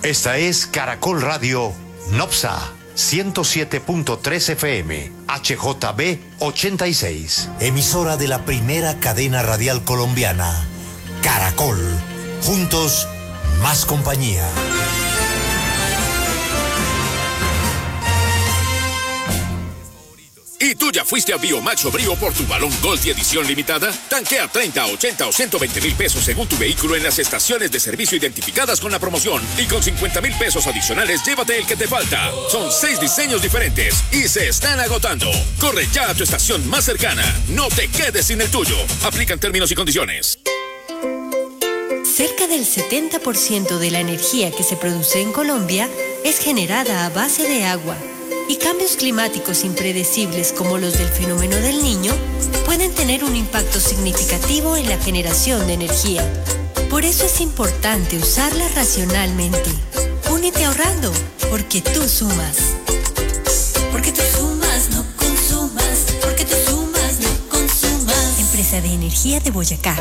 Esta es Caracol Radio Nopsa 107.3 FM, HJB 86. Emisora de la primera cadena radial colombiana, Caracol. Juntos, más compañía. ¿Y tú ya fuiste a Biomax o Brío por tu balón Gold y edición limitada? Tanquea 30, 80 o 120 mil pesos según tu vehículo en las estaciones de servicio identificadas con la promoción. Y con 50 mil pesos adicionales, llévate el que te falta. Son 6 diseños diferentes y se están agotando. Corre ya a tu estación más cercana. No te quedes sin el tuyo. Aplican términos y condiciones. Cerca del 70% de la energía que se produce en Colombia es generada a base de agua. Y cambios climáticos impredecibles como los del fenómeno del Niño pueden tener un impacto significativo en la generación de energía. Por eso es importante usarla racionalmente. Únete ahorrando, porque tú sumas. Porque tú sumas, no consumas. Porque tú sumas, no consumas. Empresa de Energía de Boyacá.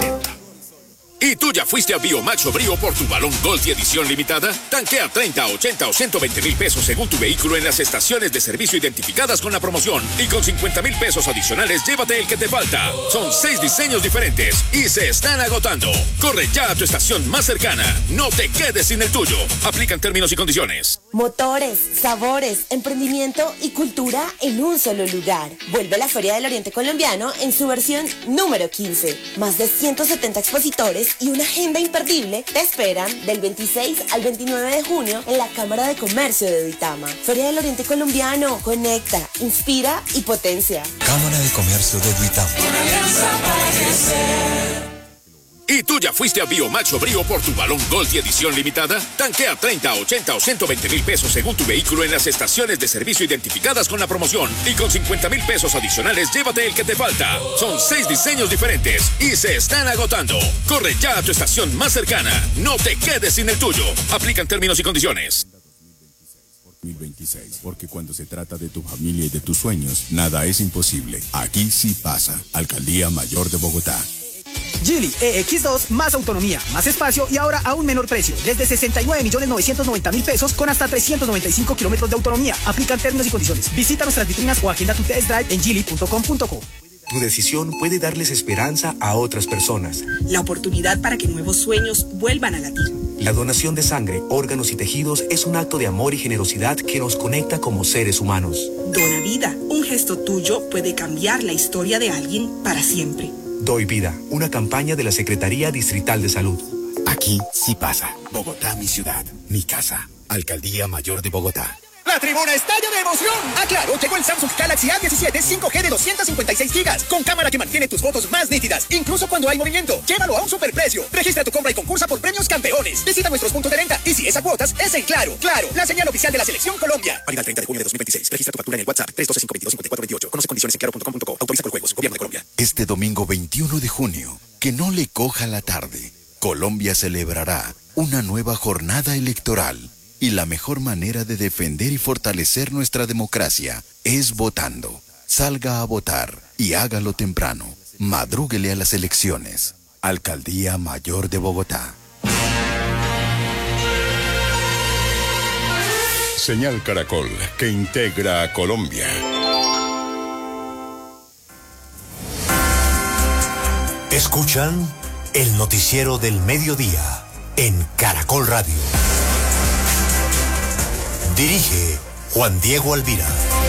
¿Y tú ya fuiste a Biomax o Brío por tu balón Gold y edición limitada? Tanquea 30, 80 o 120 mil pesos según tu vehículo en las estaciones de servicio identificadas con la promoción. Y con 50 mil pesos adicionales, llévate el que te falta. Son 6 diseños diferentes y se están agotando. Corre ya a tu estación más cercana. No te quedes sin el tuyo. Aplican términos y condiciones. Motores, sabores, emprendimiento y cultura en un solo lugar. Vuelve la Feria del Oriente Colombiano en su versión número 15. Más de 170 expositores y una agenda imperdible te esperan del 26 al 29 de junio en la Cámara de Comercio de Duitama. Feria del Oriente Colombiano, conecta, inspira y potencia. Cámara de Comercio de Duitama. Una alianza para crecer. ¿Y tú ya fuiste a Biomax o Brío por tu balón Gold y edición limitada? Tanquea 30, 80 o 120 mil pesos según tu vehículo en las estaciones de servicio identificadas con la promoción. Y con 50 mil pesos adicionales, llévate el que te falta. Son 6 diseños diferentes y se están agotando. Corre ya a tu estación más cercana. No te quedes sin el tuyo. Aplican términos y condiciones. 2026, porque cuando se trata de tu familia y de tus sueños, nada es imposible. Aquí sí pasa. Alcaldía Mayor de Bogotá. Geely EX2, más autonomía, más espacio y ahora a un menor precio. Desde 69.990.000 pesos con hasta 395 kilómetros de autonomía. Aplican términos y condiciones. Visita nuestras vitrinas o agenda tu test drive en geely.com.co. Tu decisión puede darles esperanza a otras personas. La oportunidad para que nuevos sueños vuelvan a latir. La donación de sangre, órganos y tejidos es un acto de amor y generosidad que nos conecta como seres humanos. Dona vida. Un gesto tuyo puede cambiar la historia de alguien para siempre. Doy Vida, una campaña de la Secretaría Distrital de Salud. Aquí sí pasa. Bogotá, mi ciudad, mi casa. Alcaldía Mayor de Bogotá. La tribuna estalla de emoción. Claro, llegó el Samsung Galaxy A17 5G de 256 GB con cámara que mantiene tus fotos más nítidas, incluso cuando hay movimiento. Llévalo a un superprecio. Registra tu compra y concursa por premios campeones. Visita nuestros puntos de venta y si es a cuotas, es en Claro. Claro, la señal oficial de la Selección Colombia. Válida el 30 de junio de 2026. Registra tu factura en el WhatsApp 312-522-5428. Conoce condiciones en claro.com.co. Autoriza por juegos. Gobierno de Colombia. Este domingo 21 de junio, que no le coja la tarde, Colombia celebrará una nueva jornada electoral. Y la mejor manera de defender y fortalecer nuestra democracia es votando. Salga a votar y hágalo temprano. Madrúguele a las elecciones. Alcaldía Mayor de Bogotá. Señal Caracol, que integra a Colombia. Escuchan el noticiero del mediodía en Caracol Radio. Dirige Juan Diego Alvira.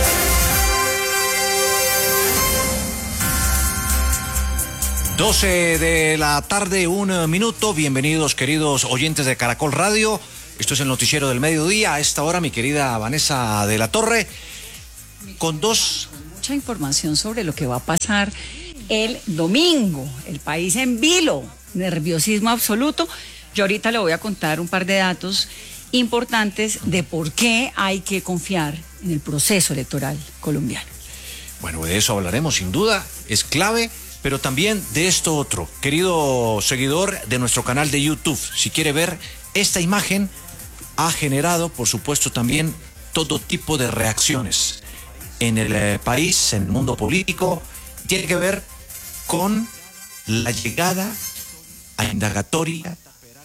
Doce de la tarde, 1 minuto. Bienvenidos, queridos oyentes de Caracol Radio. Esto es el noticiero del mediodía. A esta hora, mi querida Vanessa de la Torre, con mucha información sobre lo que va a pasar el domingo. El país en vilo, nerviosismo absoluto. Yo ahorita le voy a contar un par de datos importantes de por qué hay que confiar en el proceso electoral colombiano. Bueno, de eso hablaremos sin duda, es clave, pero también de esto otro. Querido seguidor de nuestro canal de YouTube, si quiere ver esta imagen, ha generado, por supuesto, también todo tipo de reacciones en el país, en el mundo político. Tiene que ver con la llegada a indagatoria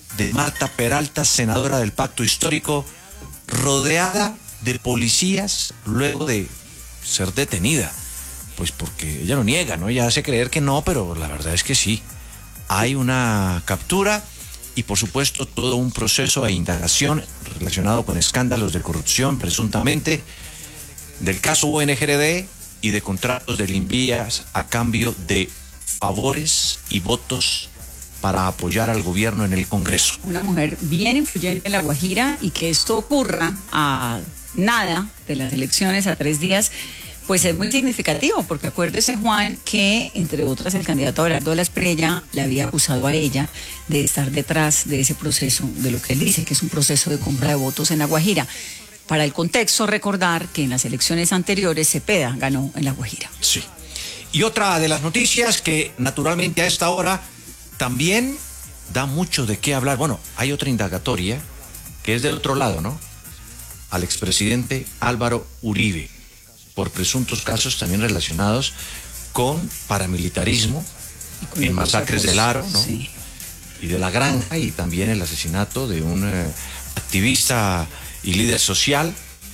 de Marta Peralta, senadora del Pacto Histórico, rodeada de policías luego de ser detenida. Pues porque ella lo niega, ¿no? Ella hace creer que no, pero la verdad es que sí. Hay una captura y, por supuesto, todo un proceso de indagación relacionado con escándalos de corrupción, presuntamente, del caso UNGRD y de contratos de Limvías a cambio de favores y votos para apoyar al gobierno en el Congreso. Una mujer bien influyente en La Guajira, y que esto ocurra a nada de las elecciones, a 3 días, pues es muy significativo, porque acuérdese, Juan, que entre otras el candidato Abelardo de la Espriella le había acusado a ella de estar detrás de ese proceso, de lo que él dice que es un proceso de compra de votos en La Guajira. Para el contexto, recordar que en las elecciones anteriores Cepeda ganó en La Guajira. Sí. Y otra de las noticias que naturalmente a esta hora también da mucho de qué hablar. Bueno, hay otra indagatoria que es del otro lado, ¿no? Al expresidente Álvaro Uribe, por presuntos casos también relacionados con paramilitarismo, en masacres del Aro, ¿no? Sí. Y de La Granja, y también el asesinato de un activista y líder social,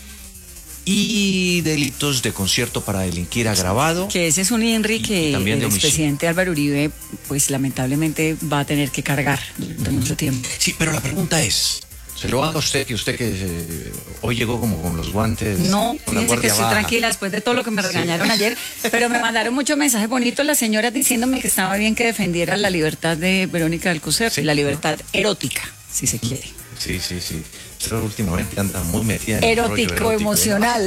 y delitos de concierto para delinquir agravado. Que ese es un INRI que el expresidente Álvaro Uribe, pues lamentablemente va a tener que cargar durante mucho tiempo. Sí, pero la pregunta es, se lo haga usted, que hoy llegó como con los guantes. No, fíjense que estoy tranquila después de todo lo que me regañaron ayer, pero me mandaron muchos mensajes bonitos las señoras diciéndome que estaba bien que defendiera la libertad de Verónica Alcocer, la libertad erótica, si se quiere. Sí. Pero últimamente anda muy metida en erótico, emocional.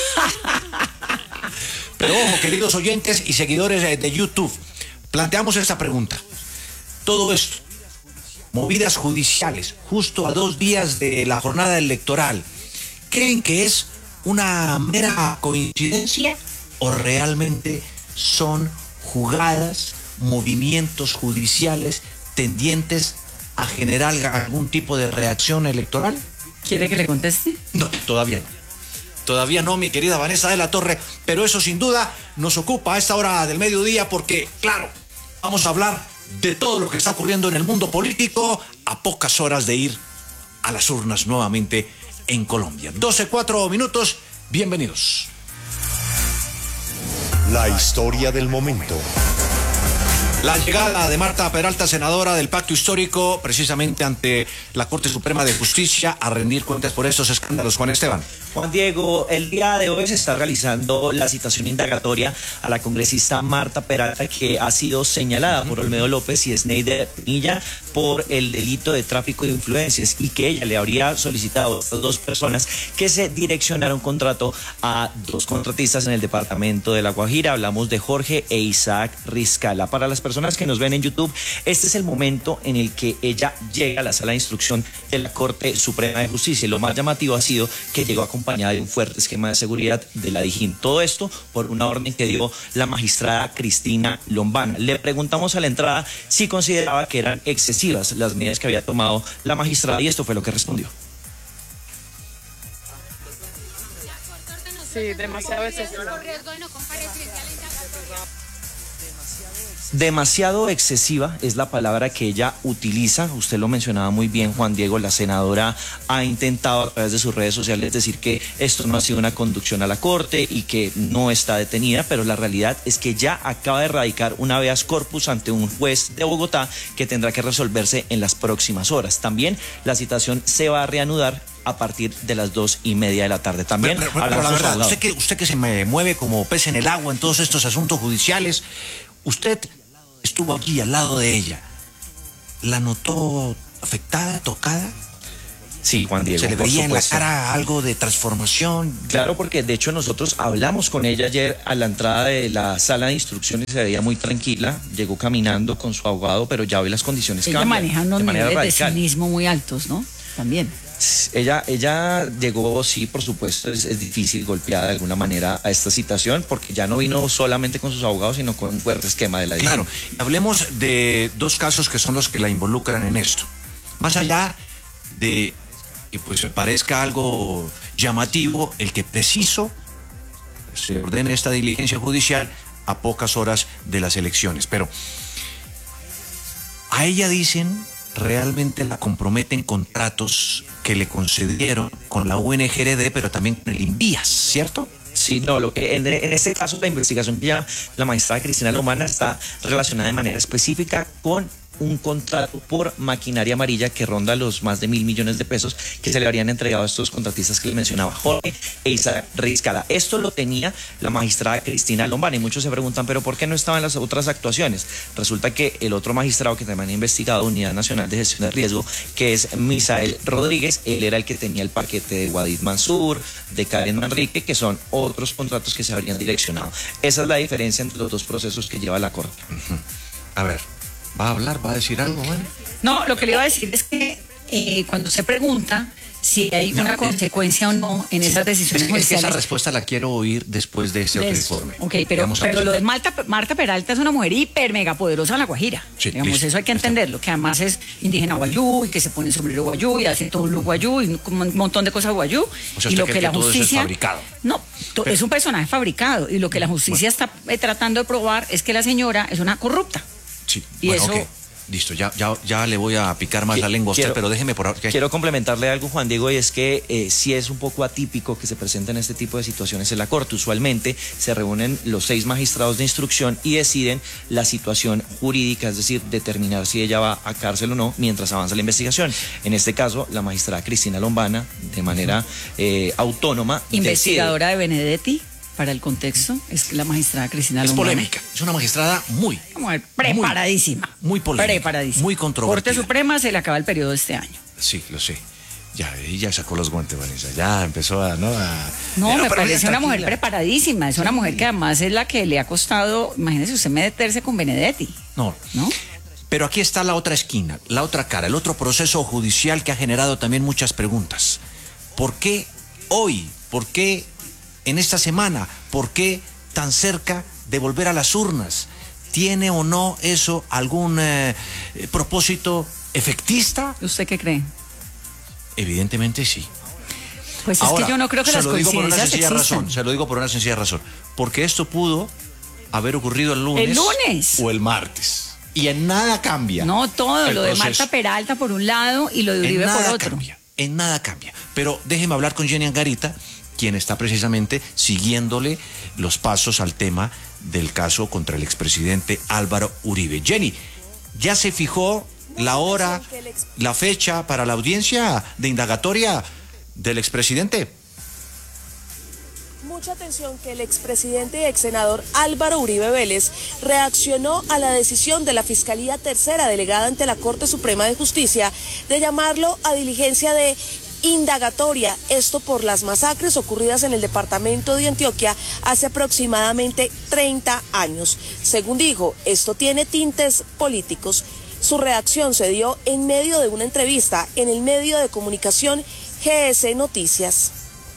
Pero ojo, queridos oyentes y seguidores de YouTube, planteamos esta pregunta. Todo esto, movidas judiciales, justo a 2 días de la jornada electoral, ¿creen que es una mera coincidencia o realmente son jugadas, movimientos judiciales tendientes a generar algún tipo de reacción electoral? ¿Quiere que le conteste? No, todavía no. Todavía no, mi querida Vanessa de la Torre, pero eso sin duda nos ocupa a esta hora del mediodía porque, claro, vamos a hablar de todo lo que está ocurriendo en el mundo político a pocas horas de ir a las urnas nuevamente en Colombia. 12:04, bienvenidos. La historia del momento. La llegada de Marta Peralta, senadora del Pacto Histórico, precisamente ante la Corte Suprema de Justicia, a rendir cuentas por estos escándalos. Juan Esteban. Juan Diego, el día de hoy se está realizando la citación indagatoria a la congresista Marta Peralta, que ha sido señalada por Olmedo López y Sneider Pinilla por el delito de tráfico de influencias, y que ella le habría solicitado a estas 2 personas que se direccionara un contrato a 2 contratistas en el departamento de La Guajira. Hablamos de Jorge e Isaac Rizcala. Para las personas que nos ven en YouTube, este es el momento en el que ella llega a la sala de instrucción de la Corte Suprema de Justicia. Lo más llamativo ha sido que llegó acompañada de un fuerte esquema de seguridad de la Dijín. Todo esto por una orden que dio la magistrada Cristina Lombana. Le preguntamos a la entrada si consideraba que eran excesivas las medidas que había tomado la magistrada, y esto fue lo que respondió. Sí, demasiado excesivo. Demasiado excesiva es la palabra que ella utiliza. Usted lo mencionaba muy bien, Juan Diego. La senadora ha intentado a través de sus redes sociales decir que esto no ha sido una conducción a la Corte y que no está detenida, pero la realidad es que ya acaba de radicar un habeas corpus ante un juez de Bogotá que tendrá que resolverse en las próximas horas. También la citación se va a reanudar a partir de las 2:30 de la tarde. También pero la verdad, usted que se me mueve como pez en el agua en todos estos asuntos judiciales, usted estuvo aquí al lado de ella. ¿La notó afectada, tocada? Sí, Juan Diego. ¿Se le veía en la cara algo de transformación? Claro, porque de hecho nosotros hablamos con ella ayer a la entrada de la sala de instrucciones. Se veía muy tranquila, llegó caminando con su abogado, pero ya hoy las condiciones cambian. Ella maneja unos niveles de cinismo muy altos, ¿no? También. Ella llegó, sí, por supuesto, es difícil, golpeada de alguna manera a esta citación, porque ya no vino solamente con sus abogados, sino con un fuerte esquema de la Dijín. Claro, hablemos de 2 casos que son los que la involucran en esto. Más allá de que pues parezca algo llamativo el que preciso se ordene esta diligencia judicial a pocas horas de las elecciones, pero a ella dicen realmente la comprometen contratos que le concedieron con la UNGRD, pero también con el INVIAS, ¿cierto? Sí, no, lo que en este caso la investigación que ya la magistrada Cristina Lombana está relacionada de manera específica con un contrato por maquinaria amarilla que ronda los más de 1.000 millones de pesos que se le habrían entregado a estos contratistas que le mencionaba, Jorge e Isaac Riscala. Esto lo tenía la magistrada Cristina Lombana y muchos se preguntan, ¿pero por qué no estaban las otras actuaciones? Resulta que el otro magistrado que también ha investigado, Unidad Nacional de Gestión de Riesgo, que es Misael Rodríguez, él era el que tenía el paquete de Guadid Mansur, de Karen Manrique, que son otros contratos que se habrían direccionado. Esa es la diferencia entre los dos procesos que lleva la Corte. A ver, ¿va a hablar? ¿Va a decir algo? Bueno. No, lo que le iba a decir es que cuando se pregunta si hay una consecuencia o no en esas decisiones judiciales. Esa respuesta la quiero oír después de ese otro informe. Ok, pero lo de Marta Peralta es una mujer hiper mega poderosa en la Guajira. Sí, digamos, listo, eso hay que entenderlo, que además es indígena guayú y que se pone el sombrero guayú y hace todo un look guayú y un montón de cosas guayú. O sea, y lo que la todo justicia eso es fabricado. No, pero, es un personaje fabricado y lo que la justicia está tratando de probar es que la señora es una corrupta. Sí, y bueno, eso. Okay. Listo, ya le voy a picar más la lengua a usted, pero déjeme por ahora. Quiero complementarle algo, Juan Diego, y es que sí es un poco atípico que se presenten este tipo de situaciones en la Corte. Usualmente se reúnen los 6 magistrados de instrucción y deciden la situación jurídica, es decir, determinar si ella va a cárcel o no mientras avanza la investigación. En este caso, la magistrada Cristina Lombana, de manera autónoma, investigadora de Benedetti. Para el contexto, es la magistrada Cristina Lombana. Es polémica, es una magistrada muy preparadísima. Muy polémica. Preparadísima. Muy controvertida. Corte Suprema se le acaba el periodo de este año. Sí, lo sé. Ya sacó los guantes, Vanessa. Ya empezó a... No, me parece una mujer preparadísima. Es una mujer que además es la que le ha costado, imagínese usted meterse con Benedetti. ¿No? Pero aquí está la otra esquina, la otra cara, el otro proceso judicial que ha generado también muchas preguntas. ¿Por qué hoy? ¿Por qué en esta semana? ¿Por qué tan cerca de volver a las urnas? ¿Tiene o no eso algún propósito efectista? ¿Usted qué cree? Evidentemente sí. Pues es que yo no creo que las coincidencias existan. Se lo digo por una sencilla razón. Porque esto pudo haber ocurrido el lunes. ¿El lunes? O el martes. Y en nada cambia. No, todo. Lo de Marta Peralta por un lado y lo de Uribe por otro. En nada cambia. Pero déjeme hablar con Jenny Angarita, quien está precisamente siguiéndole los pasos al tema del caso contra el expresidente Álvaro Uribe. Jenny, ¿ya se fijó la hora, la fecha para la audiencia de indagatoria del expresidente? Mucha atención que el expresidente y exsenador Álvaro Uribe Vélez reaccionó a la decisión de la Fiscalía Tercera delegada ante la Corte Suprema de Justicia de llamarlo a diligencia de indagatoria, esto por las masacres ocurridas en el departamento de Antioquia hace aproximadamente 30 años. Según dijo, esto tiene tintes políticos. Su reacción se dio en medio de una entrevista en el medio de comunicación GS Noticias.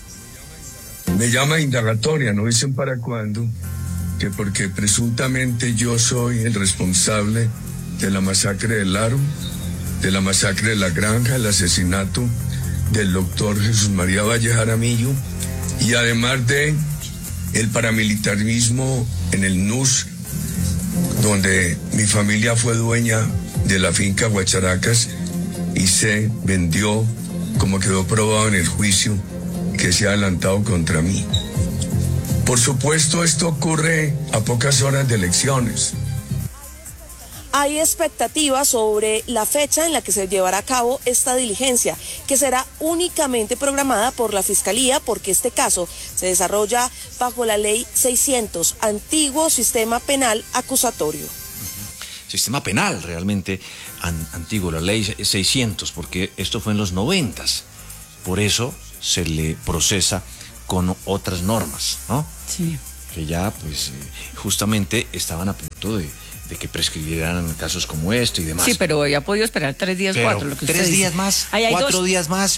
Me llama indagatoria, no dicen para cuándo, que porque presuntamente yo soy el responsable de la masacre del Aro, de la masacre de La Granja, el asesinato del doctor Jesús María Valle Jaramillo y además de el paramilitarismo en el NUS, donde mi familia fue dueña de la finca Guacharacas y se vendió, como quedó probado en el juicio que se ha adelantado contra mí. Por supuesto, esto ocurre a pocas horas de elecciones. Hay expectativas sobre la fecha en la que se llevará a cabo esta diligencia, que será únicamente programada por la Fiscalía, porque este caso se desarrolla bajo la Ley 600, antiguo sistema penal acusatorio. Sistema penal realmente antiguo, la Ley 600, porque esto fue en los 90s. Por eso se le procesa con otras normas, ¿no? Sí. Que ya, pues, justamente estaban a punto de que prescribieran casos como esto y demás. Sí, pero ya ha podido esperar 3 días, 4, lo que usted 3 días dice. más, Ahí 4 días más,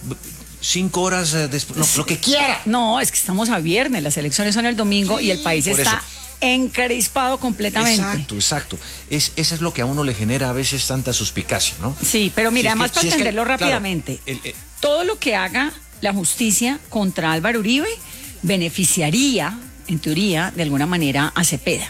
5 horas después, no, lo que quiera. No, es que estamos a viernes, las elecciones son el domingo y el país está encrespado completamente. Exacto. Eso es lo que a uno le genera a veces tanta suspicacia, ¿no? Sí, pero mira, además para entenderlo rápidamente, claro, todo lo que haga la justicia contra Álvaro Uribe beneficiaría, en teoría, de alguna manera, a Cepeda.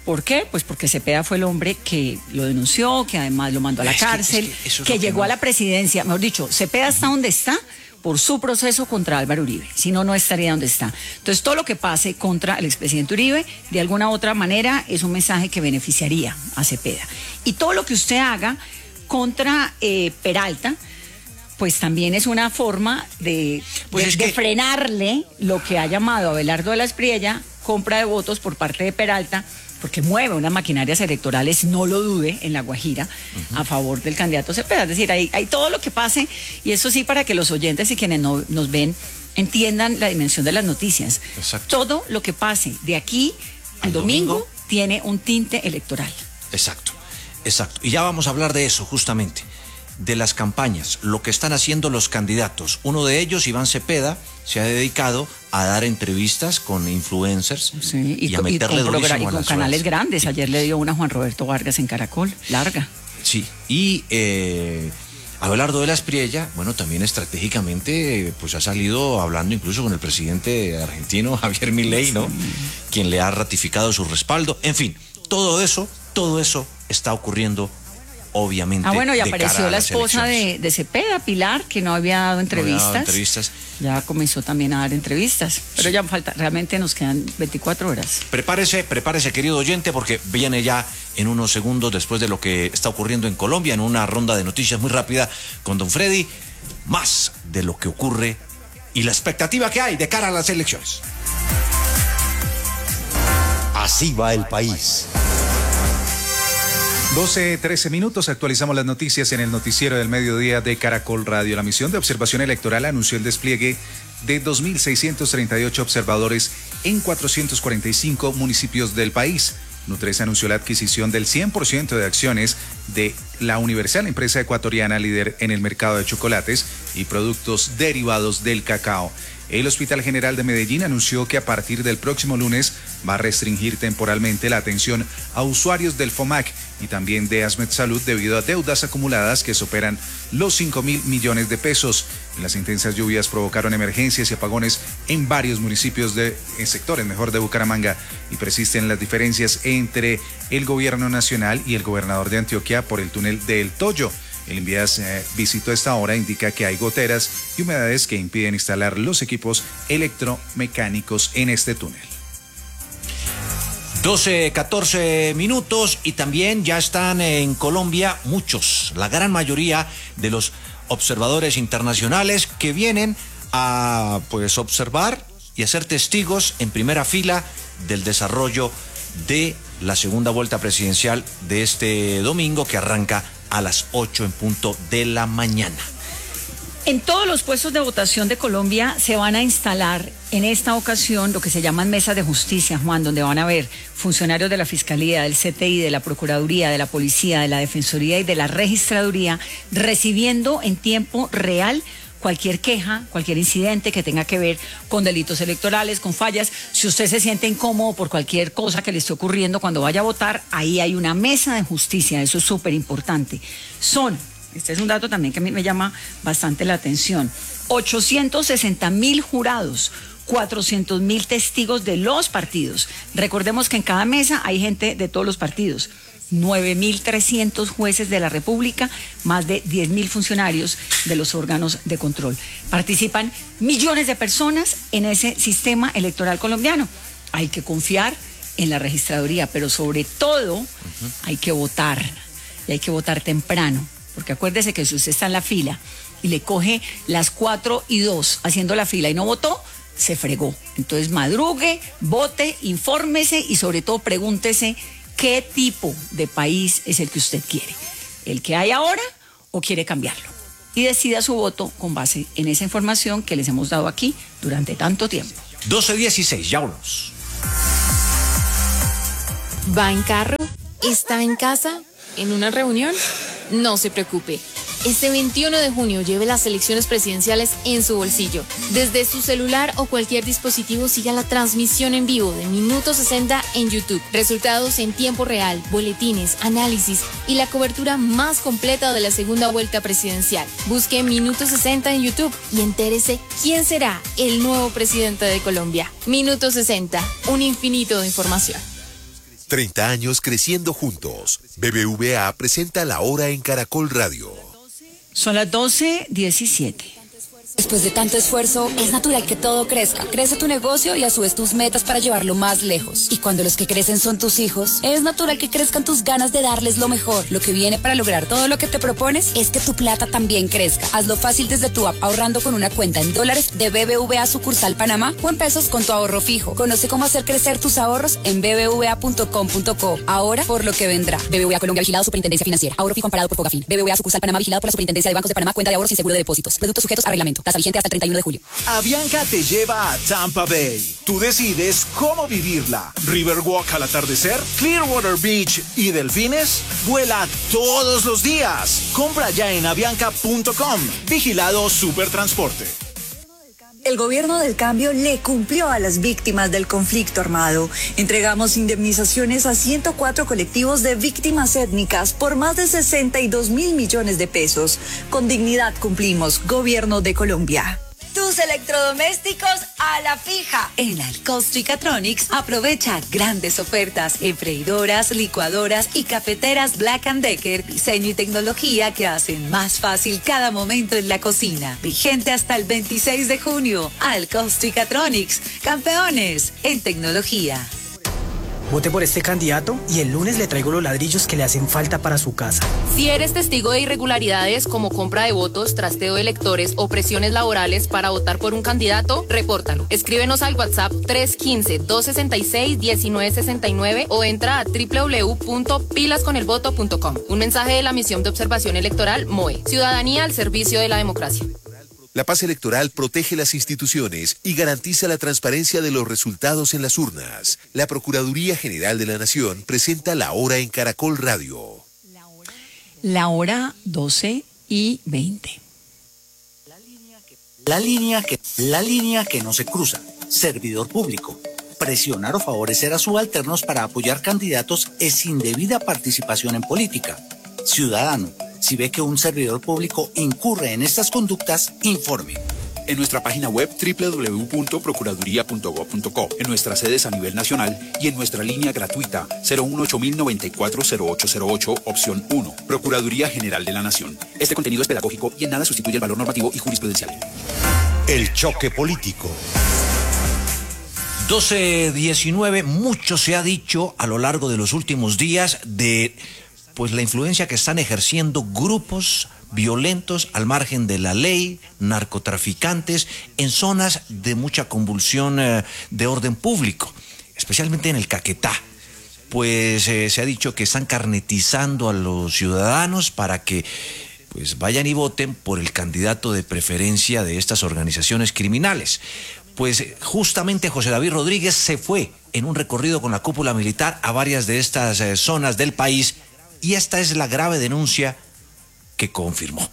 ¿Por qué? Pues porque Cepeda fue el hombre que lo denunció, que además lo mandó a la cárcel, que llegó a la presidencia. Mejor dicho, Cepeda está donde está por su proceso contra Álvaro Uribe. Si no, no estaría donde está. Entonces, todo lo que pase contra el expresidente Uribe, de alguna u otra manera, es un mensaje que beneficiaría a Cepeda. Y todo lo que usted haga contra Peralta, pues también es una forma de frenarle lo que ha llamado Abelardo de la Espriella, compra de votos por parte de Peralta, porque mueve unas maquinarias electorales, no lo dude, en La Guajira, a favor del candidato Cepeda. Es decir, hay todo lo que pase, y eso sí, para que los oyentes y quienes nos ven entiendan la dimensión de las noticias. Exacto. Todo lo que pase de aquí al domingo tiene un tinte electoral. Exacto. Y ya vamos a hablar de eso, justamente, de las campañas, lo que están haciendo los candidatos. Uno de ellos, Iván Cepeda, se ha dedicado a dar entrevistas con influencers, sí, y a meterle durísimo y a con las canales redes. grandes. Ayer le dio una a Juan Roberto Vargas en Caracol, larga. Sí, y Abelardo de la Espriella, bueno, también estratégicamente, pues ha salido hablando incluso con el presidente argentino, Javier Milei, ¿no? Quien le ha ratificado su respaldo. En fin, todo eso está ocurriendo, obviamente. Bueno, y de apareció cara a la las esposa elecciones. de Cepeda, Pilar, que no había dado entrevistas. Ya comenzó también a dar entrevistas, pero ya falta, realmente nos quedan 24 horas. Prepárese, querido oyente, porque viene ya en unos segundos, después de lo que está ocurriendo en Colombia, en una ronda de noticias muy rápida con don Freddy, más de lo que ocurre y la expectativa que hay de cara a las elecciones. Así va el país. 12:13 minutos, actualizamos las noticias en el noticiero del mediodía de Caracol Radio. La misión de observación electoral anunció el despliegue de 2.638 observadores en 445 municipios del país. Nutresa anunció la adquisición del 100% de acciones de La Universal, empresa ecuatoriana líder en el mercado de chocolates y productos derivados del cacao. El Hospital General de Medellín anunció que a partir del próximo lunes va a restringir temporalmente la atención a usuarios del FOMAC y también de Asmed Salud debido a deudas acumuladas que superan los 5.000 millones de pesos. Las intensas lluvias provocaron emergencias y apagones en varios municipios en sectores de Bucaramanga, y persisten las diferencias entre el gobierno nacional y el gobernador de Antioquia por el túnel del Toyo. El Invías visitó a esta hora, indica que hay goteras y humedades que impiden instalar los equipos electromecánicos en este túnel. 12:14 minutos, y también ya están en Colombia muchos, la gran mayoría de los observadores internacionales que vienen a observar y a ser testigos en primera fila del desarrollo de la segunda vuelta presidencial de este domingo, que arranca a las 8 en punto de la mañana. En todos los puestos de votación de Colombia se van a instalar en esta ocasión lo que se llaman mesas de justicia, Juan, donde van a haber funcionarios de la Fiscalía, del CTI, de la Procuraduría, de la Policía, de la Defensoría y de la Registraduría, recibiendo en tiempo real cualquier queja, cualquier incidente que tenga que ver con delitos electorales, con fallas. Si usted se siente incómodo por cualquier cosa que le esté ocurriendo cuando vaya a votar, ahí hay una mesa de justicia, eso es súper importante. Este es un dato también que a mí me llama bastante la atención, 860.000 jurados, 400.000 testigos de los partidos. Recordemos que en cada mesa hay gente de todos los partidos. 9.300 jueces de la República, más de 10.000 funcionarios de los órganos de control. Participan millones de personas en ese sistema electoral colombiano. Hay que confiar en la registraduría, pero sobre todo hay que votar, y hay que votar temprano, porque acuérdese que si usted está en la fila y le coge las 4:02 haciendo la fila y no votó, se fregó. Entonces madrugue, vote, infórmese y sobre todo pregúntese qué tipo de país es el que usted quiere, el que hay ahora o quiere cambiarlo, y decida su voto con base en esa información que les hemos dado aquí durante tanto tiempo. 12:16, ya volvemos. ¿Va en carro? ¿Está en casa? ¿En una reunión? No se preocupe. Este 21 de junio lleve las elecciones presidenciales en su bolsillo. Desde su celular o cualquier dispositivo siga la transmisión en vivo de Minuto 60 en YouTube. Resultados en tiempo real, boletines, análisis y la cobertura más completa de la segunda vuelta presidencial. Busque Minuto 60 en YouTube y entérese quién será el nuevo presidente de Colombia. Minuto 60, un infinito de información. 30 años creciendo juntos. BBVA presenta La Hora en Caracol Radio. Son las 12:17. Después de tanto esfuerzo, es natural que todo crezca. Crece tu negocio y a su vez tus metas para llevarlo más lejos. Y cuando los que crecen son tus hijos, es natural que crezcan tus ganas de darles lo mejor. Lo que viene para lograr todo lo que te propones es que tu plata también crezca. Hazlo fácil desde tu app, ahorrando con una cuenta en dólares de BBVA sucursal Panamá o en pesos con tu ahorro fijo. Conoce cómo hacer crecer tus ahorros en bbva.com.co. Ahora por lo que vendrá. BBVA Colombia, vigilado Superintendencia Financiera. Ahorro fijo amparado por Fogafín. BBVA sucursal Panamá, vigilado por la Superintendencia de Bancos de Panamá. Cuenta de ahorros sin seguro de depósitos. Productos sujetos a reglamento. Tasa vigente hasta el 31 de julio. Avianca te lleva a Tampa Bay. Tú decides cómo vivirla. Riverwalk al atardecer, Clearwater Beach y delfines. Vuela todos los días. Compra ya en avianca.com. Vigilado Supertransporte. El gobierno del cambio le cumplió a las víctimas del conflicto armado. Entregamos indemnizaciones a 104 colectivos de víctimas étnicas por más de 62 mil millones de pesos. Con dignidad cumplimos, Gobierno de Colombia. Tus electrodomésticos a la fija. En Alcosto y Catronics aprovecha grandes ofertas en freidoras, licuadoras y cafeteras Black & Decker. Diseño y tecnología que hacen más fácil cada momento en la cocina. Vigente hasta el 26 de junio. Alcosto y Catronics, campeones en tecnología. Vote por este candidato y el lunes le traigo los ladrillos que le hacen falta para su casa. Si eres testigo de irregularidades como compra de votos, trasteo de electores o presiones laborales para votar por un candidato, repórtalo. Escríbenos al WhatsApp 315-266-1969 o entra a www.pilasconelvoto.com. Un mensaje de la Misión de Observación Electoral MOE. Ciudadanía al servicio de la democracia. La paz electoral protege las instituciones y garantiza la transparencia de los resultados en las urnas. La Procuraduría General de la Nación presenta La Hora en Caracol Radio. La hora 12:20. La línea que no se cruza. Servidor público. Presionar o favorecer a subalternos para apoyar candidatos es indebida participación en política. Ciudadano. Si ve que un servidor público incurre en estas conductas, informe. En nuestra página web www.procuraduría.gov.co, en nuestras sedes a nivel nacional y en nuestra línea gratuita 018-094-0808, opción 1. Procuraduría General de la Nación. Este contenido es pedagógico y en nada sustituye el valor normativo y jurisprudencial. El choque político. 12:19, mucho se ha dicho a lo largo de los últimos días de pues la influencia que están ejerciendo grupos violentos al margen de la ley, narcotraficantes, en zonas de mucha convulsión de orden público, especialmente en el Caquetá. Pues se ha dicho que están carnetizando a los ciudadanos para que pues vayan y voten por el candidato de preferencia de estas organizaciones criminales. Pues justamente José David Rodríguez se fue en un recorrido con la cúpula militar a varias de estas zonas del país. Y esta es la grave denuncia que confirmó.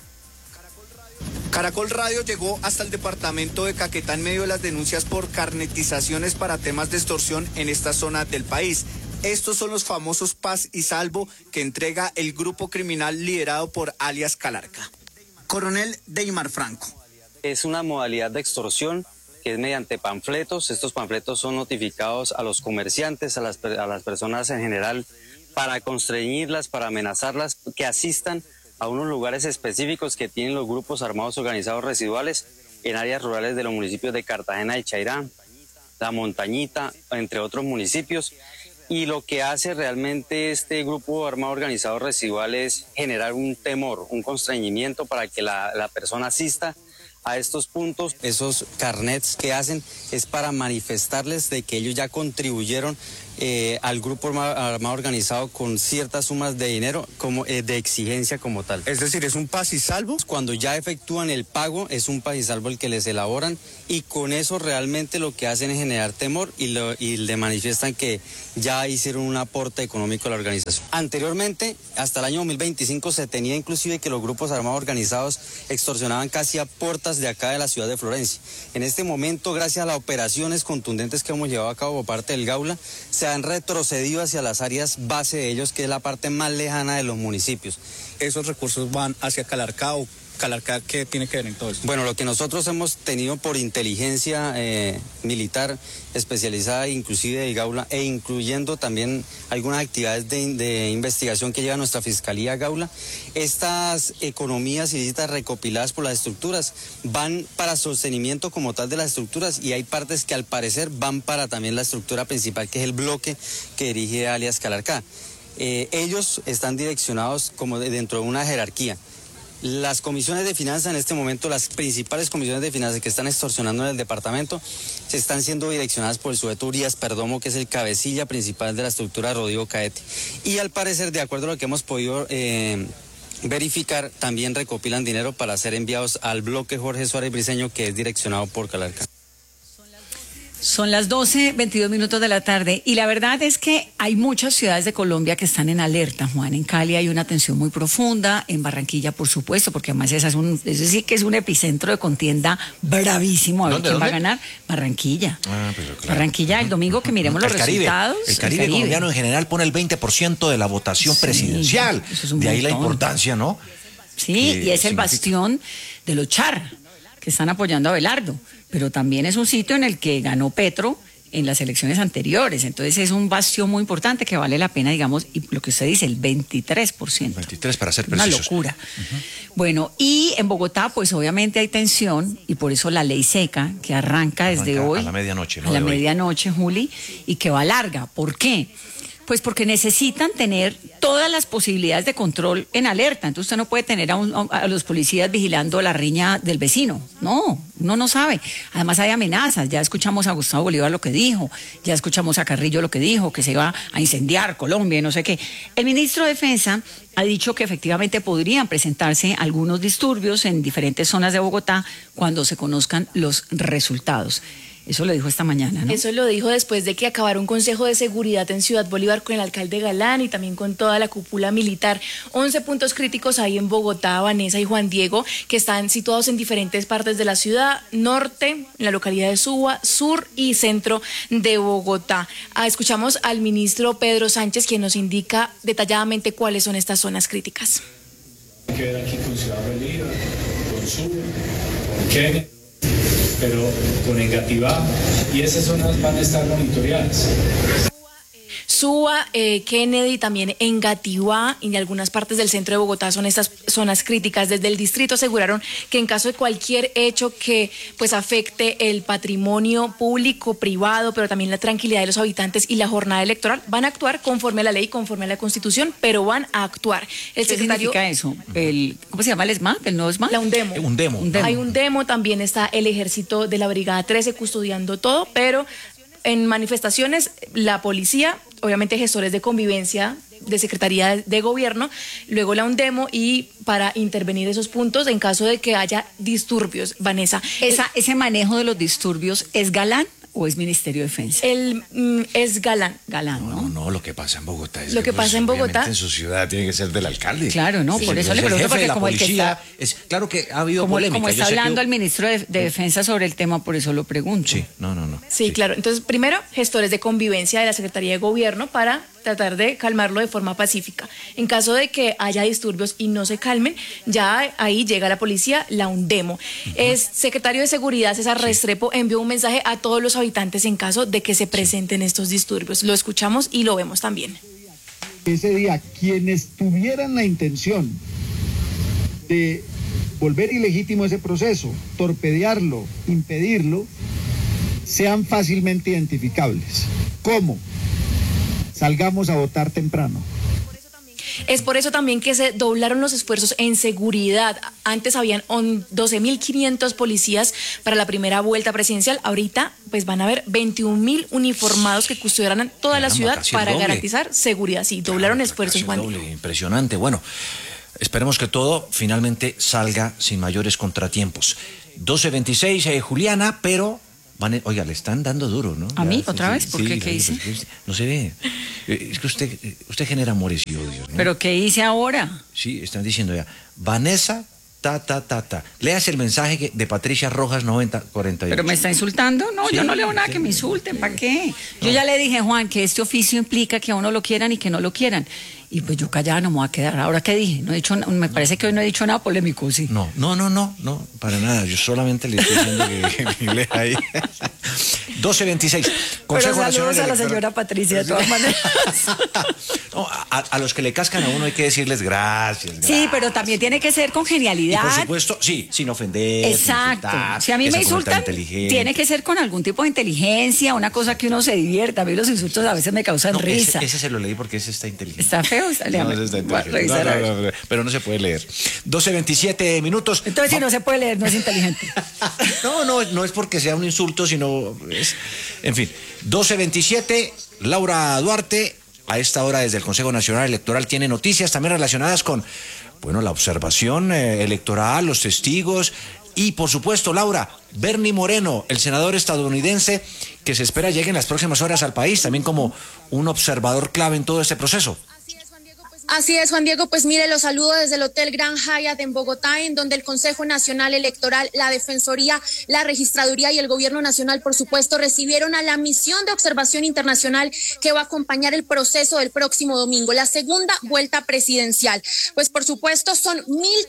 Caracol Radio llegó hasta el departamento de Caquetá en medio de las denuncias por carnetizaciones para temas de extorsión en esta zona del país. Estos son los famosos Paz y Salvo que entrega el grupo criminal liderado por alias Calarca. Coronel Deimar Franco. Es una modalidad de extorsión que es mediante panfletos. Estos panfletos son notificados a los comerciantes, a las personas en general, para constreñirlas, para amenazarlas, que asistan a unos lugares específicos que tienen los grupos armados organizados residuales en áreas rurales de los municipios de Cartagena de Chairá, La Montañita, entre otros municipios. Y lo que hace realmente este grupo armado organizado residual es generar un temor, un constreñimiento para que la persona asista a estos puntos. Esos carnets que hacen es para manifestarles de que ellos ya contribuyeron al grupo armado organizado con ciertas sumas de dinero como de exigencia como tal. Es decir, es un paz y salvo. Cuando ya efectúan el pago, es un paz y salvo el que les elaboran, y con eso realmente lo que hacen es generar temor y le manifiestan que ya hicieron un aporte económico a la organización. Anteriormente, hasta el año 2025, se tenía inclusive que los grupos armados organizados extorsionaban casi a puertas de acá de la ciudad de Florencia. En este momento, gracias a las operaciones contundentes que hemos llevado a cabo por parte del Gaula, se han retrocedido hacia las áreas base de ellos, que es la parte más lejana de los municipios. Esos recursos van hacia Calarcao, Calarcá, ¿qué tiene que ver en todo esto? Bueno, lo que nosotros hemos tenido por inteligencia militar especializada, inclusive de Gaula, e incluyendo también algunas actividades de investigación que lleva nuestra Fiscalía Gaula, estas economías ilícitas recopiladas por las estructuras van para sostenimiento como tal de las estructuras, y hay partes que al parecer van para también la estructura principal, que es el bloque que dirige alias Calarcá. Ellos están direccionados como dentro de una jerarquía. Las comisiones de finanzas en este momento, las principales comisiones de finanzas que están extorsionando en el departamento, se están siendo direccionadas por el sujeto Urias Perdomo, que es el cabecilla principal de la estructura Rodrigo Caete. Y al parecer, de acuerdo a lo que hemos podido verificar, también recopilan dinero para ser enviados al bloque Jorge Suárez Briceño, que es direccionado por Calarcá. Son las 12:22 de la tarde y la verdad es que hay muchas ciudades de Colombia que están en alerta, Juan. En Cali hay una tensión muy profunda, en Barranquilla por supuesto, porque además ese sí que es un epicentro de contienda bravísimo. A ver quién va a ganar. Barranquilla. Pero claro. Barranquilla, el domingo que miremos los resultados. El Caribe colombiano en general pone el 20% de la votación presidencial. Eso es un de ahí la montón. Importancia, ¿no? Sí, y es el bastión de los Char, que están apoyando a Abelardo, pero también es un sitio en el que ganó Petro en las elecciones anteriores, entonces es un bastión muy importante que vale la pena, digamos, y lo que usted dice, el 23%. 23 para ser precisos. Una locura. Bueno, y en Bogotá, pues obviamente hay tensión, y por eso la ley seca, que arranca desde hoy. A la medianoche, ¿no? A la medianoche, Juli, y que va larga. ¿Por qué? Pues porque necesitan tener todas las posibilidades de control en alerta. Entonces usted no puede tener a los policías vigilando la riña del vecino. No, uno no sabe. Además hay amenazas. Ya escuchamos a Gustavo Bolívar lo que dijo, ya escuchamos a Carrillo lo que dijo, que se iba a incendiar Colombia y no sé qué. El ministro de Defensa ha dicho que efectivamente podrían presentarse algunos disturbios en diferentes zonas de Bogotá cuando se conozcan los resultados. Eso lo dijo esta mañana, ¿no? Eso lo dijo después de que acabara un consejo de seguridad en Ciudad Bolívar con el alcalde Galán y también con toda la cúpula militar. 11 puntos críticos hay en Bogotá, Vanessa y Juan Diego, que están situados en diferentes partes de la ciudad, norte, en la localidad de Suba, sur y centro de Bogotá. Escuchamos al ministro Pedro Sánchez, quien nos indica detalladamente cuáles son estas zonas críticas. Hay que ver aquí con Ciudad Bolívar, con Suba, con Kennedy, pero con Engativá, y esas zonas van a estar monitoreadas. Suba, Kennedy, también Engativá y en algunas partes del centro de Bogotá son estas zonas críticas. Desde el distrito aseguraron que en caso de cualquier hecho que pues afecte el patrimonio público, privado, pero también la tranquilidad de los habitantes y la jornada electoral, van a actuar conforme a la ley, conforme a la Constitución, pero van a actuar. ¿Qué significa eso? ¿Cómo se llama el SMAP? ¿El nuevo SMAP? La UNDEMO. Un demo. Hay un demo, también está el ejército de la Brigada 13 custodiando todo, pero en manifestaciones la policía, obviamente gestores de convivencia de Secretaría de Gobierno, luego la UNDEMO y para intervenir esos puntos en caso de que haya disturbios. Vanessa. ¿Ese manejo de los disturbios es Galán o es Ministerio de Defensa? Es Galán. Galán, ¿no? No, lo que pasa en Bogotá es lo que pasa en Bogotá en su ciudad tiene que ser del alcalde. Claro, no, sí, por eso le pregunto, porque como el que está, claro que ha habido polémica. Como está hablando el ministro de Defensa sobre el tema, por eso lo pregunto. Sí, no. Sí, claro. Entonces, primero, gestores de convivencia de la Secretaría de Gobierno para tratar de calmarlo de forma pacífica. En caso de que haya disturbios y no se calmen, ya ahí llega la policía, la UNDEMO. Secretario de Seguridad, César Restrepo, envió un mensaje a todos los habitantes en caso de que se presenten estos disturbios. Lo escuchamos y lo vemos también. Ese día, quienes tuvieran la intención de volver ilegítimo ese proceso, torpedearlo, impedirlo, sean fácilmente identificables. ¿Cómo? Salgamos a votar temprano. Es por eso también que se doblaron los esfuerzos en seguridad. Antes habían 12.500 policías para la primera vuelta presidencial. Ahorita pues van a haber 21.000 uniformados que custodiarán toda la ciudad para garantizar seguridad. Sí, doblaron esfuerzos, Juan. Impresionante. Bueno, esperemos que todo finalmente salga sin mayores contratiempos. 12:26, Juliana, pero... Oiga, le están dando duro, ¿no? ¿A mí? ¿Otra vez? ¿Por qué? ¿Qué hice? No se ve. Es que usted genera amores y odios, ¿no? ¿Pero qué hice ahora? Sí, están diciendo ya. Vanessa, Léase el mensaje de Patricia Rojas 9048. ¿Pero me está insultando? No, sí, yo no leo nada que me insulten. ¿Para qué? Yo ya le dije, Juan, que este oficio implica que a uno lo quieran y que no lo quieran. Y pues yo callada no me voy a quedar. ¿Ahora qué dije? No he dicho, me parece que hoy no he dicho nada polémico, ¿sí? No, para nada. Yo solamente le estoy diciendo que lea ahí. 12:26. Pero saludos a la señora Patricia, de todas maneras. No, a los que le cascan a uno hay que decirles gracias. Sí, pero también tiene que ser con genialidad. Y por supuesto, sí, sin ofender. Exacto. Sin insultar, si a mí me insultan, tiene que ser con algún tipo de inteligencia, una cosa que uno se divierta. A mí los insultos a veces me causan risa. Ese se lo leí porque ese está inteligente. ¿Está feo? No, ese está inteligente. No, pero no se puede leer. 12:27 minutos. Entonces, si no se puede leer, no es inteligente. No es porque sea un insulto, sino en fin. 12:27, Laura Duarte, a esta hora desde el Consejo Nacional Electoral, tiene noticias también relacionadas con, la observación electoral, los testigos y, por supuesto, Laura, Bernie Moreno, el senador estadounidense que se espera llegue en las próximas horas al país, también como un observador clave en todo este proceso. Así es, Juan Diego, pues mire, los saludo desde el Hotel Grand Hyatt en Bogotá, en donde el Consejo Nacional Electoral, la Defensoría, la Registraduría y el Gobierno Nacional, por supuesto, recibieron a la misión de observación internacional que va a acompañar el proceso del próximo domingo, la segunda vuelta presidencial. Pues por supuesto son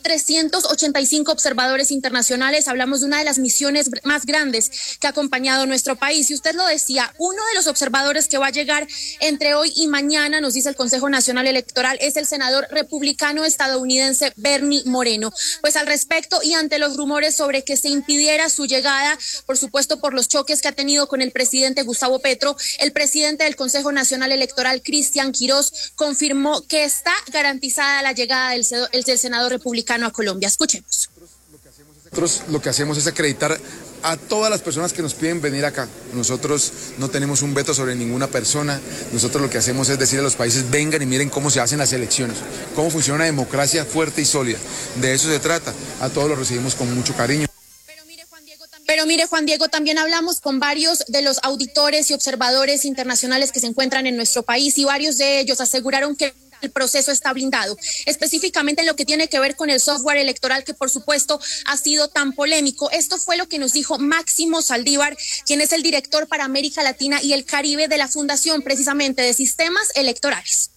1.385 observadores internacionales, hablamos de una de las misiones más grandes que ha acompañado nuestro país. Y usted lo decía, uno de los observadores que va a llegar entre hoy y mañana, nos dice el Consejo Nacional Electoral, es el senador republicano estadounidense Bernie Moreno. Pues al respecto y ante los rumores sobre que se impidiera su llegada, por supuesto por los choques que ha tenido con el presidente Gustavo Petro, el presidente del Consejo Nacional Electoral, Cristian Quirós, confirmó que está garantizada la llegada del senador republicano a Colombia. Escuchemos. Nosotros lo que hacemos es acreditar a todas las personas que nos piden venir acá. Nosotros no tenemos un veto sobre ninguna persona. Nosotros lo que hacemos es decir a los países, vengan y miren cómo se hacen las elecciones, cómo funciona una democracia fuerte y sólida. De eso se trata. A todos los recibimos con mucho cariño. Pero mire, Juan Diego, también hablamos con varios de los auditores y observadores internacionales que se encuentran en nuestro país y varios de ellos aseguraron que el proceso está blindado, específicamente en lo que tiene que ver con el software electoral que por supuesto ha sido tan polémico. Esto fue lo que nos dijo Máximo Saldívar, quien es el director para América Latina y el Caribe de la Fundación precisamente de Sistemas Electorales.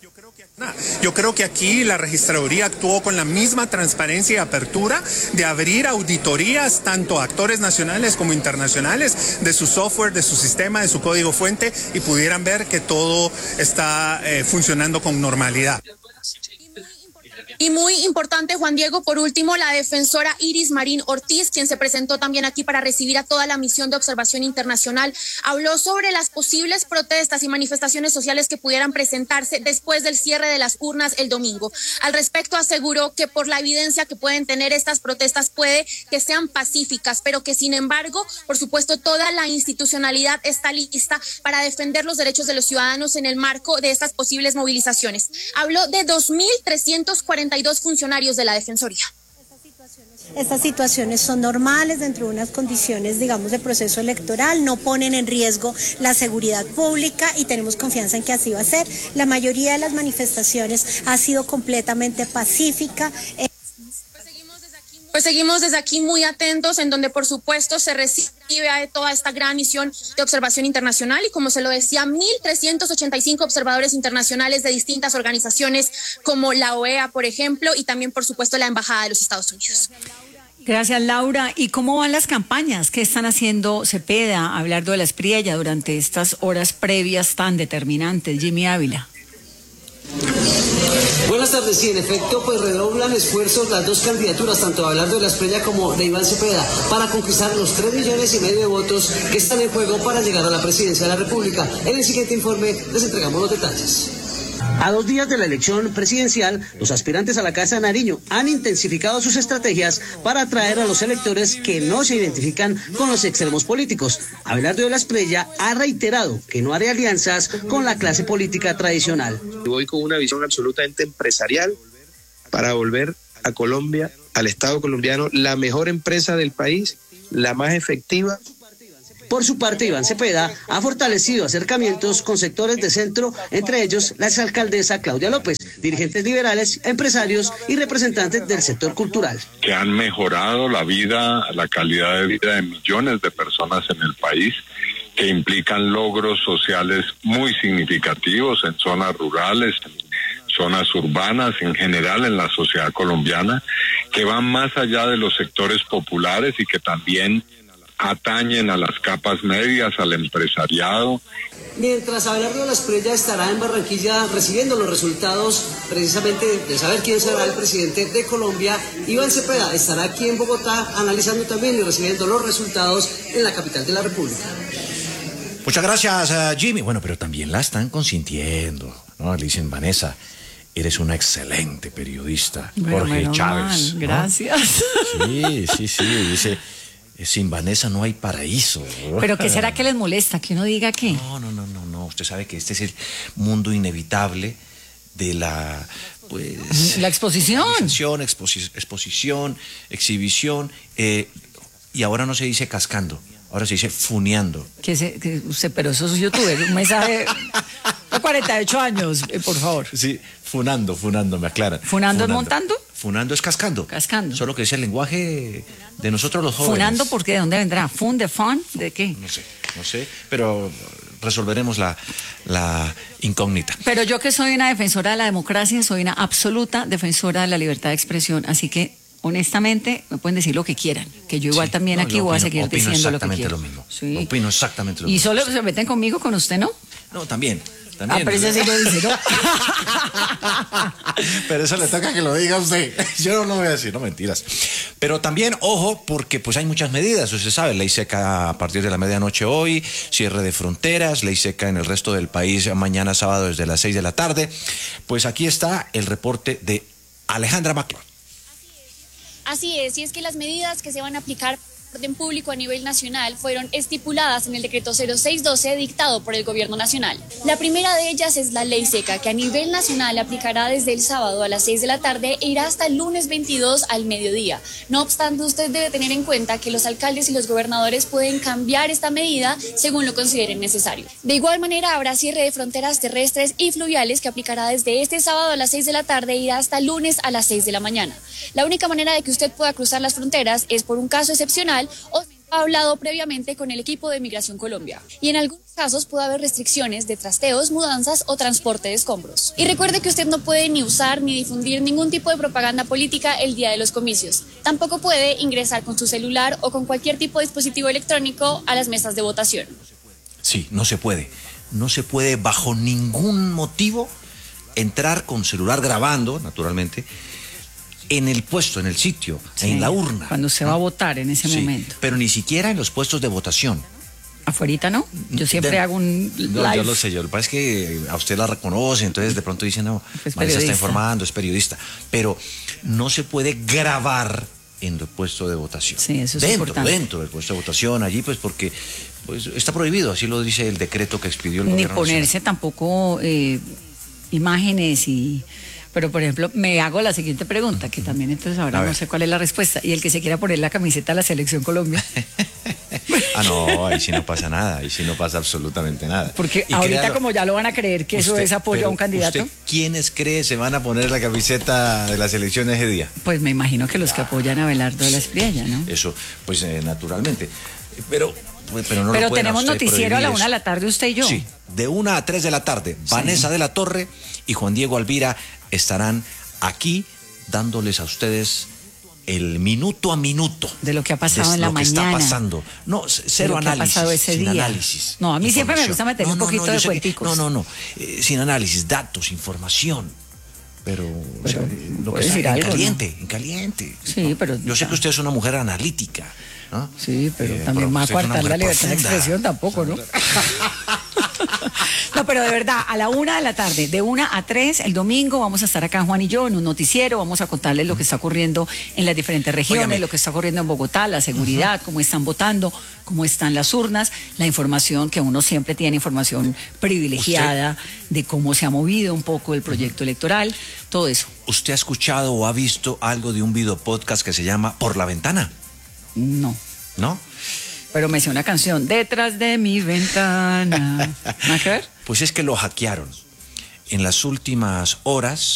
Yo creo que aquí la registraduría actuó con la misma transparencia y apertura de abrir auditorías tanto a actores nacionales como internacionales de su software, de su sistema, de su código fuente y pudieran ver que todo está funcionando con normalidad. Y muy importante, Juan Diego, por último, la defensora Iris Marín Ortiz, quien se presentó también aquí para recibir a toda la misión de observación internacional, habló sobre las posibles protestas y manifestaciones sociales que pudieran presentarse después del cierre de las urnas el domingo. Al respecto, aseguró que por la evidencia que pueden tener estas protestas puede que sean pacíficas, pero que sin embargo, por supuesto, toda la institucionalidad está lista para defender los derechos de los ciudadanos en el marco de estas posibles movilizaciones. Habló de 2.342 funcionarios de la Defensoría. Estas situaciones son normales dentro de unas condiciones, digamos, de proceso electoral, no ponen en riesgo la seguridad pública y tenemos confianza en que así va a ser. La mayoría de las manifestaciones ha sido completamente pacífica. Pues seguimos desde aquí muy atentos, en donde por supuesto se recibe a toda esta gran misión de observación internacional y como se lo decía, 1.385 observadores internacionales de distintas organizaciones como la OEA, por ejemplo, y también por supuesto la Embajada de los Estados Unidos. Gracias, Laura. ¿Y cómo van las campañas? ¿Qué están haciendo Cepeda, hablando de la Espriella durante estas horas previas tan determinantes? Jimmy Ávila. Buenas tardes, sí, en efecto, pues redoblan esfuerzos las dos candidaturas, tanto Abelardo de la Espriella como de Iván Cepeda, para conquistar los 3,5 millones de votos que están en juego para llegar a la presidencia de la República. En el siguiente informe les entregamos los detalles. A 2 días de la elección presidencial, los aspirantes a la Casa de Nariño han intensificado sus estrategias para atraer a los electores que no se identifican con los extremos políticos. Abelardo de la Espriella ha reiterado que no hará alianzas con la clase política tradicional. Voy con una visión absolutamente empresarial para volver a Colombia, al Estado colombiano, la mejor empresa del país, la más efectiva. Por su parte, Iván Cepeda ha fortalecido acercamientos con sectores de centro, entre ellos la exalcaldesa Claudia López, dirigentes liberales, empresarios y representantes del sector cultural. Que han mejorado la vida, la calidad de vida de millones de personas en el país, que implican logros sociales muy significativos en zonas rurales, zonas urbanas, en general en la sociedad colombiana, que van más allá de los sectores populares y que también atañen a las capas medias, al empresariado. Mientras Abelardo Lasprilla estará en Barranquilla recibiendo los resultados precisamente de saber quién será el presidente de Colombia, Iván Cepeda estará aquí en Bogotá analizando también y recibiendo los resultados en la capital de la República. Muchas gracias, Jimmy. Bueno, pero también la están consintiendo, ¿no? Le dicen, Vanessa, eres una excelente periodista. Bueno, Jorge Chávez. ¿no? Gracias. Sí, dice, sin Vanessa no hay paraíso. Pero ¿qué será que les molesta? Que uno diga qué. No. Usted sabe que este es el mundo inevitable de la, pues... La exposición. Exposición, exhibición. Y ahora no se dice cascando, ahora se dice funeando. Pero eso es youtuber, un mensaje de 48 años, por favor. Sí, funando, me aclaran. ¿Funando es montando? Funando es cascando. Cascando. Solo que es el lenguaje de nosotros los jóvenes. ¿Funando por qué? ¿De dónde vendrá? ¿Fun de fun? ¿De qué? No sé, pero resolveremos la incógnita. Pero yo que soy una defensora de la democracia, soy una absoluta defensora de la libertad de expresión, así que honestamente me pueden decir lo que quieran, que yo igual también aquí voy a seguir diciendo lo que quiero. Opino exactamente lo mismo. ¿Y solo se meten conmigo, con usted, no? No, también. Pero ese sí lo dice, ¿no? Pero eso le toca que lo diga usted. Yo no lo voy a decir, no, mentiras. Pero también, ojo, porque pues hay muchas medidas. Usted sabe, ley seca a partir de la medianoche hoy, cierre de fronteras, ley seca en el resto del país mañana sábado desde las 6 de la tarde. Pues aquí está el reporte de Alejandra Maclón. Así es, y es que las medidas que se van a aplicar orden público a nivel nacional fueron estipuladas en el decreto 0612 dictado por el gobierno nacional. La primera de ellas es la ley seca, que a nivel nacional aplicará desde el sábado a las 6 de la tarde e irá hasta el lunes 22 al mediodía. No obstante, usted debe tener en cuenta que los alcaldes y los gobernadores pueden cambiar esta medida según lo consideren necesario. De igual manera, habrá cierre de fronteras terrestres y fluviales que aplicará desde este sábado a las 6 de la tarde e irá hasta el lunes a las 6 de la mañana. La única manera de que usted pueda cruzar las fronteras es por un caso excepcional o ha hablado previamente con el equipo de Migración Colombia. Y en algunos casos puede haber restricciones de trasteos, mudanzas o transporte de escombros. Y recuerde que usted no puede ni usar ni difundir ningún tipo de propaganda política el día de los comicios. Tampoco puede ingresar con su celular o con cualquier tipo de dispositivo electrónico a las mesas de votación. Sí, no se puede. No se puede bajo ningún motivo entrar con celular grabando, naturalmente, en el puesto, en el sitio, en la urna. Cuando se va a votar en ese momento. Pero ni siquiera en los puestos de votación. ¿Afuerita no? Yo siempre hago un live. No, yo lo sé, lo que pasa es que a usted la reconoce, entonces de pronto dice, no, Vanessa está informando, es periodista. Pero no se puede grabar en el puesto de votación. Sí, eso es importante. Dentro del puesto de votación, allí pues porque pues, está prohibido, así lo dice el decreto que expidió el gobierno nacional. Ni ponerse tampoco imágenes y... Pero, por ejemplo, me hago la siguiente pregunta, que también entonces ahora no sé cuál es la respuesta. Y el que se quiera poner la camiseta de la Selección Colombia. No, ahí sí no pasa nada, ahí sí no pasa absolutamente nada. Porque y ahorita como ya lo van a creer que eso es apoyo a un candidato. ¿Usted quiénes cree se van a poner la camiseta de la selección ese día? Pues me imagino que los que apoyan a Abelardo Lasprilla, ¿no? Eso, pues naturalmente. Pero no Pero lo tenemos noticiero a la 1 de la tarde, usted y yo. Sí, de 1 a 3 de la tarde. Sí. Vanessa de la Torre y Juan Diego Alvira estarán aquí dándoles a ustedes el minuto a minuto de lo que ha pasado en la mañana. Lo que está pasando. No, cero análisis. Ha pasado ese sin día. Análisis. No, a mí siempre me gusta meter un poquito de cuenticos. No. Sin análisis, datos, información. Pero o sea, lo que está en caliente. Sí, pero yo sé que usted es una mujer analítica, ¿no? Sí, pero también va a coartar la libertad de expresión tampoco, ¿no? No, pero de verdad, a la 1 de la tarde, de 1 a 3, el domingo, vamos a estar acá Juan y yo en un noticiero, vamos a contarles lo que está ocurriendo en las diferentes regiones, lo que está ocurriendo en Bogotá, la seguridad, cómo están votando, cómo están las urnas, la información que uno siempre tiene, información privilegiada de cómo se ha movido un poco el proyecto electoral, todo eso. ¿Usted ha escuchado o ha visto algo de un video podcast que se llama Por la Ventana? No. ¿No? Pero me hice una canción, Detrás de mi ventana. ¿Nada que ver? Pues es que lo hackearon. En las últimas horas